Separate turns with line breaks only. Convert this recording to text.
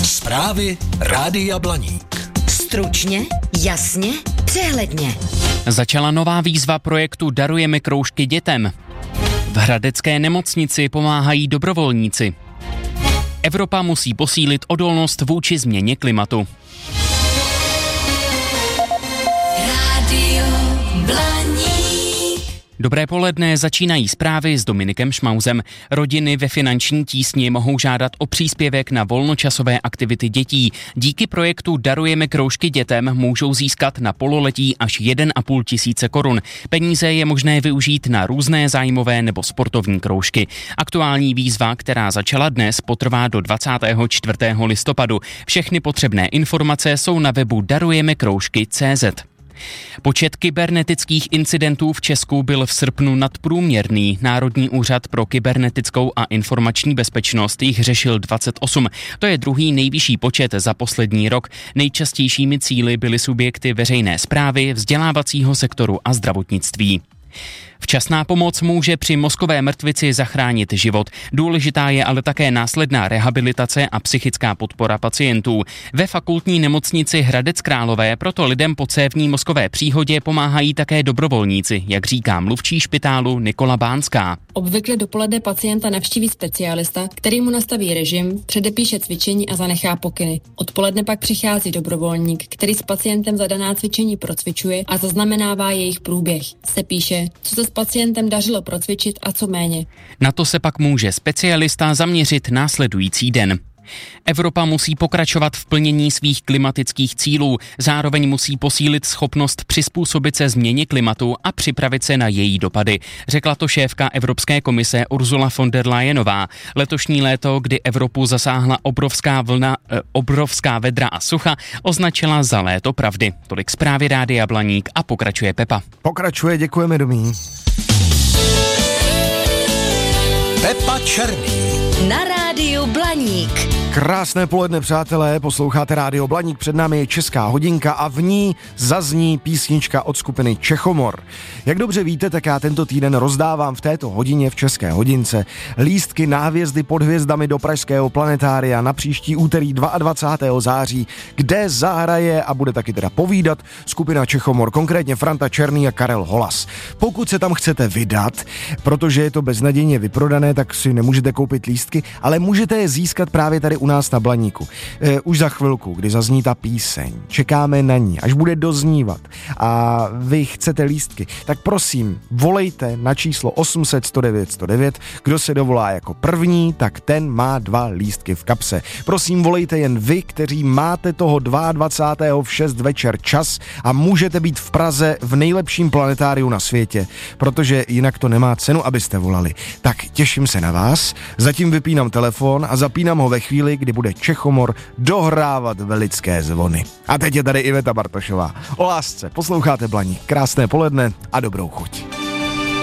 Zprávy Rádia Blaník.
Stručně, jasně, přehledně.
Začala nová výzva projektu Darujeme kroužky dětem. V hradecké nemocnici pomáhají dobrovolníci. Evropa musí posílit odolnost vůči změně klimatu. Dobré poledne, začínají zprávy s Dominikem Šmauzem. Rodiny ve finanční tísni mohou žádat o příspěvek na volnočasové aktivity dětí. Díky projektu Darujeme kroužky dětem můžou získat na pololetí až 1,5 tisíce korun. Peníze je možné využít na různé zájmové nebo sportovní kroužky. Aktuální výzva, která začala dnes, potrvá do 24. listopadu. Všechny potřebné informace jsou na webu darujemekroužky.cz. Počet kybernetických incidentů v Česku byl v srpnu nadprůměrný. Národní úřad pro kybernetickou a informační bezpečnost jich řešil 28. To je druhý nejvyšší počet za poslední rok. Nejčastějšími cíli byly subjekty veřejné správy, vzdělávacího sektoru a zdravotnictví. Včasná pomoc může při mozkové mrtvici zachránit život. Důležitá je ale také následná rehabilitace a psychická podpora pacientů. Ve fakultní nemocnici Hradec Králové proto lidem po cévní mozkové příhodě pomáhají také dobrovolníci, jak říká mluvčí špitálu Nikola Bánská.
Obvykle dopoledne pacienta navštíví specialista, který mu nastaví režim, předepíše cvičení a zanechá pokyny. Odpoledne pak přichází dobrovolník, který s pacientem zadaná cvičení procvičuje a zaznamenává jejich průběh. Se píše, co se s pacientem dařilo procvičit a co méně.
Na to se pak může specialista zaměřit následující den. Evropa musí pokračovat v plnění svých klimatických cílů, zároveň musí posílit schopnost přizpůsobit se změně klimatu a připravit se na její dopady, řekla to šéfka Evropské komise Ursula von der Leyenová. Letošní léto, kdy Evropu zasáhla obrovská vedra a sucha, označila za léto pravdy. Tolik zprávy Rádia Blaník a pokračuje Pepa.
Pokračuje, děkujeme Domí.
Pepa Černý.
Na Rádiu Blaník.
Krásné poledne, přátelé, posloucháte Rádio Blaník, před námi je Česká hodinka a v ní zazní písnička od skupiny Čechomor. Jak dobře víte, tak já tento týden rozdávám v této hodině v České hodince lístky na hvězdy pod hvězdami do Pražského planetária na příští úterý 22. září, kde zahraje a bude taky teda povídat skupina Čechomor, konkrétně Franta Černý a Karel Holas. Pokud se tam chcete vydat, protože je to beznadějně vyprodané, tak si nemůžete koupit lístky, ale můžete je získat právě tady u nás na Blaníku. Už za chvilku, kdy zazní ta píseň, čekáme na ní, až bude doznívat a vy chcete lístky, tak prosím, volejte na číslo 800 109 109, kdo se dovolá jako první, tak ten má 2 lístky v kapse. Prosím, volejte jen vy, kteří máte toho 22. v 6 večer čas a můžete být v Praze v nejlepším planetáriu na světě, protože jinak to nemá cenu, abyste volali. Tak těším se na vás, zatím vypínám telefon a zapínám ho ve chvíli, kdy bude Čechomor dohrávat velické zvony. A teď je tady Iveta Bartošová. O lásce, posloucháte Blaník, krásné poledne a dobrou chuť.